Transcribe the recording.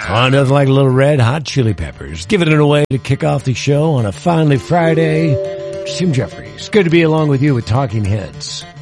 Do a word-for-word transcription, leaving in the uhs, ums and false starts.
Oh, nothing like a little Red Hot Chili Peppers. Giving it away to kick off the show on a finally Friday. Tim Jeffries. Good to be along with you with Talking Heads.